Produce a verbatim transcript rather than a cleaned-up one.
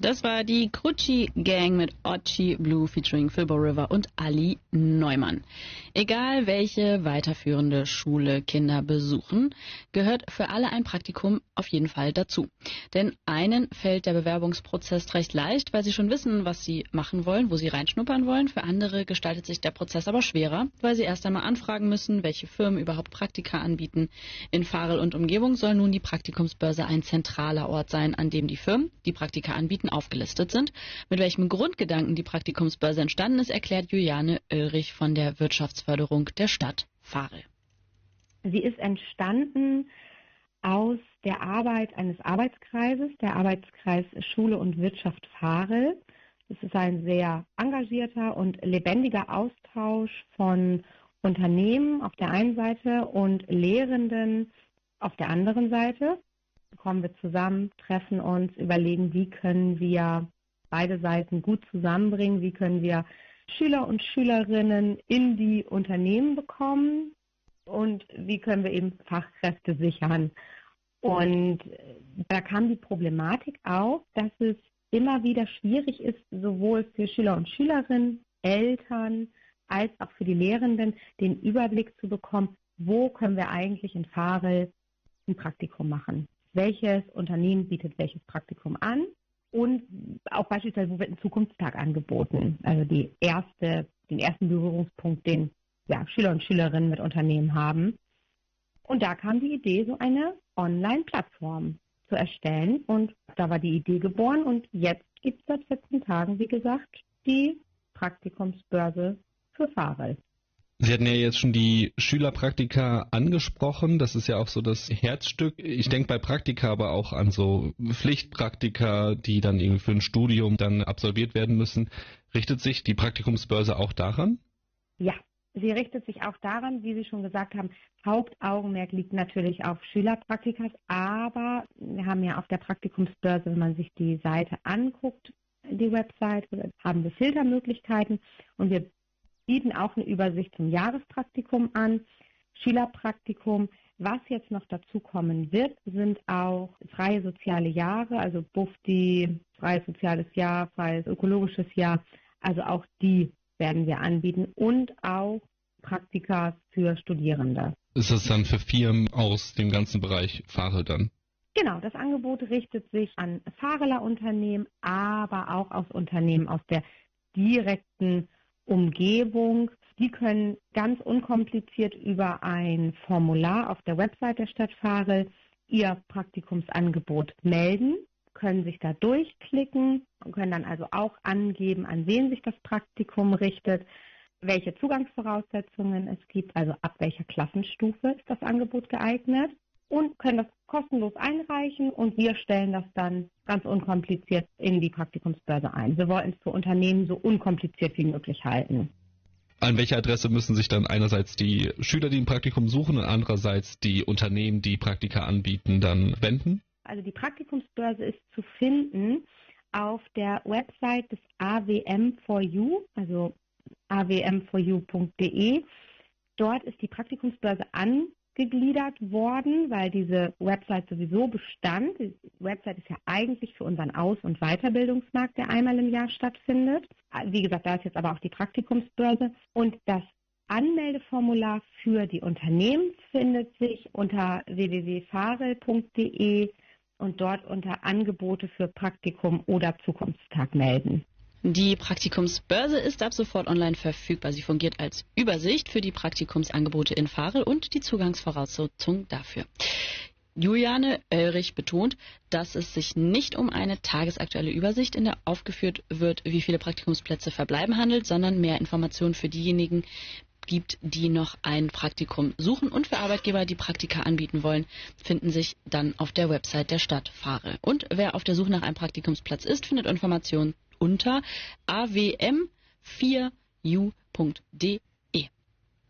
Das war die Krutschi Gang mit Ochi Blue featuring Filbo River und Ali Neumann. Egal welche weiterführende Schule Kinder besuchen, gehört für alle ein Praktikum auf jeden Fall dazu. Denn einen fällt der Bewerbungsprozess recht leicht, weil sie schon wissen, was sie machen wollen, wo sie reinschnuppern wollen. Für andere gestaltet sich der Prozess aber schwerer, weil sie erst einmal anfragen müssen, welche Firmen überhaupt Praktika anbieten. In Varel und Umgebung soll nun die Praktikumsbörse ein zentraler Ort sein, an dem die Firmen, die Praktika anbieten, aufgelistet sind. Mit welchem Grundgedanken die Praktikumsbörse entstanden ist, erklärt Juliane Oelrich von der Wirtschaftsförderung der Stadt Varel. Sie ist entstanden aus der Arbeit eines Arbeitskreises, der Arbeitskreis Schule und Wirtschaft Varel. Es ist ein sehr engagierter und lebendiger Austausch von Unternehmen auf der einen Seite und Lehrenden auf der anderen Seite. Kommen wir zusammen, treffen uns, überlegen, wie können wir beide Seiten gut zusammenbringen, wie können wir Schüler und Schülerinnen in die Unternehmen bekommen und wie können wir eben Fachkräfte sichern. Und da kam die Problematik auf, dass es immer wieder schwierig ist, sowohl für Schüler und Schülerinnen, Eltern als auch für die Lehrenden, den Überblick zu bekommen, wo können wir eigentlich in Varel ein Praktikum machen. Welches Unternehmen bietet welches Praktikum an und auch beispielsweise, wo wird ein Zukunftstag angeboten. Also die erste, den ersten Berührungspunkt, den ja, Schüler und Schülerinnen mit Unternehmen haben. Und da kam die Idee, so eine Online-Plattform zu erstellen. Und da war die Idee geboren. Und jetzt gibt es seit vierzehn Tagen, wie gesagt, die Praktikumsbörse für Varel. Sie hatten ja jetzt schon die Schülerpraktika angesprochen. Das ist ja auch so das Herzstück. Ich denke bei Praktika aber auch an so Pflichtpraktika, die dann irgendwie für ein Studium dann absolviert werden müssen. Richtet sich die Praktikumsbörse auch daran? Ja, sie richtet sich auch daran, wie Sie schon gesagt haben. Hauptaugenmerk liegt natürlich auf Schülerpraktikas, aber wir haben ja auf der Praktikumsbörse, wenn man sich die Seite anguckt, die Website, haben wir Filtermöglichkeiten und wir bieten auch eine Übersicht zum Jahrespraktikum an, Schülerpraktikum. Was jetzt noch dazu kommen wird, sind auch freie soziale Jahre, also B U F D I, freies soziales Jahr, freies ökologisches Jahr. Also auch die werden wir anbieten und auch Praktika für Studierende. Ist das dann für Firmen aus dem ganzen Bereich Varel dann? Genau, das Angebot richtet sich an Vareler Unternehmen, aber auch aus Unternehmen aus der direkten Umgebung. Die können ganz unkompliziert über ein Formular auf der Website der Stadt Varel ihr Praktikumsangebot melden, können sich da durchklicken und können dann also auch angeben, an wen sich das Praktikum richtet, welche Zugangsvoraussetzungen es gibt, also ab welcher Klassenstufe ist das Angebot geeignet und können das kostenlos einreichen und wir stellen das dann ganz unkompliziert in die Praktikumsbörse ein. Wir wollten es für Unternehmen so unkompliziert wie möglich halten. An welche Adresse müssen sich dann einerseits die Schüler, die ein Praktikum suchen und andererseits die Unternehmen, die Praktika anbieten, dann wenden? Also die Praktikumsbörse ist zu finden auf der Website des A W M four U, also a w m four u punkt d e. Dort ist die Praktikumsbörse angegliedert worden, weil diese Website sowieso bestand. Die Website ist ja eigentlich für unseren Aus- und Weiterbildungsmarkt, der einmal im Jahr stattfindet. Wie gesagt, da ist jetzt aber auch die Praktikumsbörse. Und das Anmeldeformular für die Unternehmen findet sich unter w w w punkt varel punkt d e und dort unter Angebote für Praktikum oder Zukunftstag melden. Die Praktikumsbörse ist ab sofort online verfügbar. Sie fungiert als Übersicht für die Praktikumsangebote in Varel und die Zugangsvoraussetzungen dafür. Juliane Oelrich betont, dass es sich nicht um eine tagesaktuelle Übersicht, in der aufgeführt wird, wie viele Praktikumsplätze verbleiben, handelt, sondern mehr Informationen für diejenigen gibt, die noch ein Praktikum suchen und für Arbeitgeber, die Praktika anbieten wollen, finden sich dann auf der Website der Stadt Varel. Und wer auf der Suche nach einem Praktikumsplatz ist, findet Informationen unter a w m four u punkt d